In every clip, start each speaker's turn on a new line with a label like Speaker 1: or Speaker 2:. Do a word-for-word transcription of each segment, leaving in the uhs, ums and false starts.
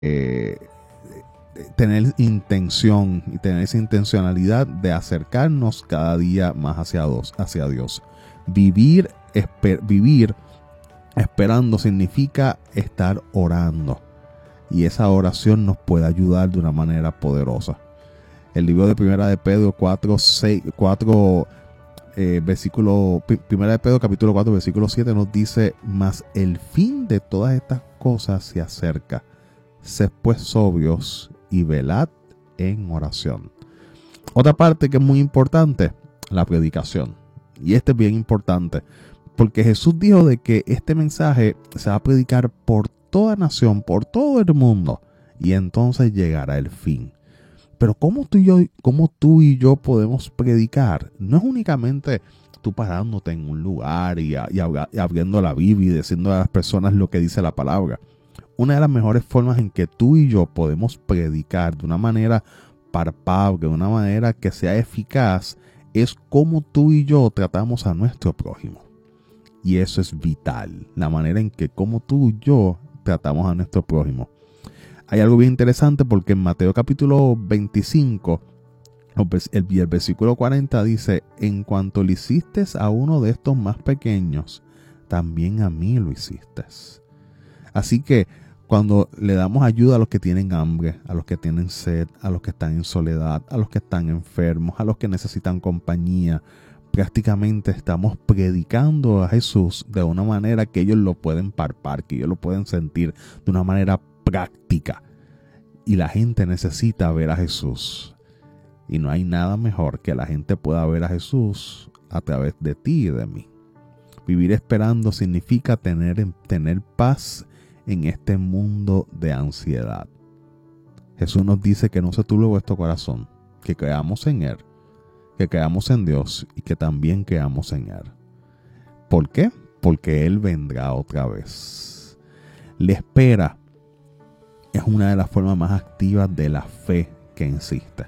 Speaker 1: eh, tener intención y tener esa intencionalidad de acercarnos cada día más hacia Dios. Hacia Dios. Vivir, esper, vivir esperando significa estar orando. Y esa oración nos puede ayudar de una manera poderosa. El libro de Primera de Pedro cuatro, seis, cuatro eh, versículo, Primera de Pedro capítulo cuatro, versículo siete nos dice: mas el fin de todas estas cosas se acerca. Sed pues sobrios y velad en oración. Otra parte que es muy importante, la predicación. Y este es bien importante, porque Jesús dijo de que este mensaje se va a predicar por toda nación, por todo el mundo, y entonces llegará el fin. Pero ¿cómo tú y yo, cómo tú y yo podemos predicar? No es únicamente tú parándote en un lugar y, y, y abriendo la Biblia y diciendo a las personas lo que dice la palabra. Una de las mejores formas en que tú y yo podemos predicar de una manera palpable, de una manera que sea eficaz, es cómo tú y yo tratamos a nuestro prójimo. Y eso es vital, la manera en que como tú y yo tratamos a nuestro prójimo. Hay algo bien interesante porque en Mateo capítulo veinticinco, el, el versículo cuarenta dice: en cuanto le hiciste a uno de estos más pequeños, también a mí lo hiciste. Así que cuando le damos ayuda a los que tienen hambre, a los que tienen sed, a los que están en soledad, a los que están enfermos, a los que necesitan compañía, prácticamente estamos predicando a Jesús de una manera que ellos lo pueden palpar, que ellos lo pueden sentir de una manera práctica. Y la gente necesita ver a Jesús. Y no hay nada mejor que la gente pueda ver a Jesús a través de ti y de mí. Vivir esperando significa tener, tener paz en este mundo de ansiedad. Jesús nos dice que no se turbe vuestro corazón, que creamos en Él, que creamos en Dios y que también creamos en Él. ¿Por qué? Porque Él vendrá otra vez. La espera es una de las formas más activas de la fe que existe.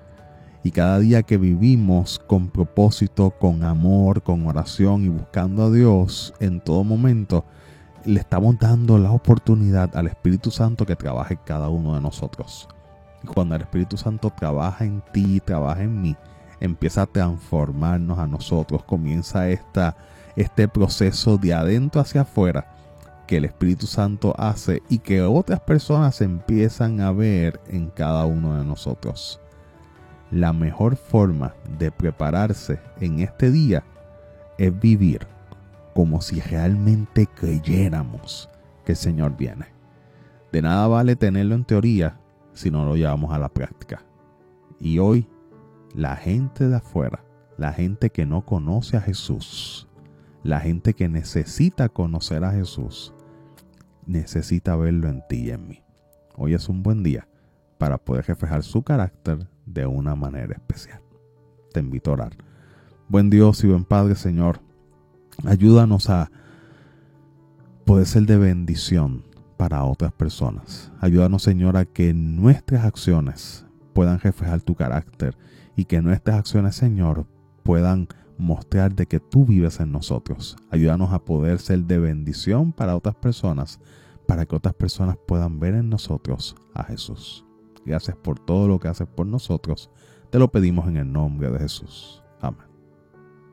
Speaker 1: Y cada día que vivimos con propósito, con amor, con oración y buscando a Dios en todo momento, le estamos dando la oportunidad al Espíritu Santo que trabaje en cada uno de nosotros. Y cuando el Espíritu Santo trabaja en ti, trabaja en mí, empieza a transformarnos a nosotros. Comienza esta, este proceso de adentro hacia afuera que el Espíritu Santo hace y que otras personas empiezan a ver en cada uno de nosotros. La mejor forma de prepararse en este día es vivir como si realmente creyéramos que el Señor viene. De nada vale tenerlo en teoría si no lo llevamos a la práctica. Y hoy, la gente de afuera, la gente que no conoce a Jesús, la gente que necesita conocer a Jesús, necesita verlo en ti y en mí. Hoy es un buen día para poder reflejar su carácter de una manera especial. Te invito a orar. Buen Dios y buen Padre, Señor, ayúdanos a poder ser de bendición para otras personas. Ayúdanos, Señor, a que nuestras acciones puedan reflejar tu carácter y que nuestras acciones, Señor, puedan mostrar de que tú vives en nosotros. Ayúdanos a poder ser de bendición para otras personas, para que otras personas puedan ver en nosotros a Jesús. Gracias por todo lo que haces por nosotros. Te lo pedimos en el nombre de Jesús. Amén.